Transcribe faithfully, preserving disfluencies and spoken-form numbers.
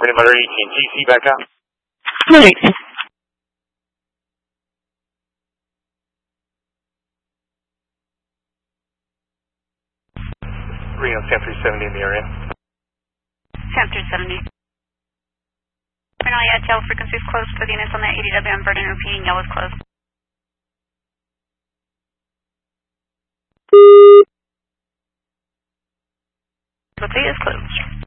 Brandon Motor eighteen, G C back out. Right. Reno, Sam three seventy in the area. Sam three seventy. Reno, yeah, tail frequency is closed for the units on that A D W. I'm burning, repeating, yellow is closed. Frequency is closed.